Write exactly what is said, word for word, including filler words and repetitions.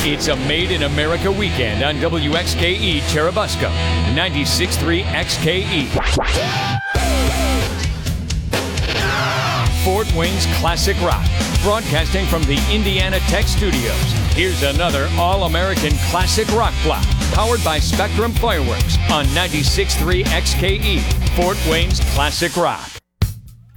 It's a Made in America weekend on W X K E Churubusco, ninety-six point three X K E. Fort Wayne's Classic Rock, broadcasting from the Indiana Tech Studios. Here's another All-American Classic Rock block, powered by Spectrum Fireworks on ninety-six point three X K E, Fort Wayne's Classic Rock.